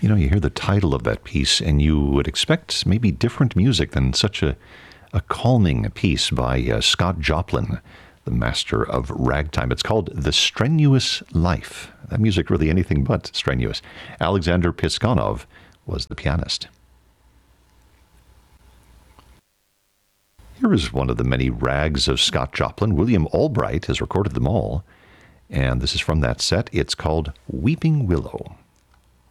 You know, you hear the title of that piece and you would expect maybe different music than such a calming piece by Scott Joplin, the master of ragtime. It's called The Strenuous Life. That music really anything but strenuous. Alexander Piskunov was the pianist. Here is one of the many rags of Scott Joplin. William Albright has recorded them all, and this is from that set. It's called Weeping Willow.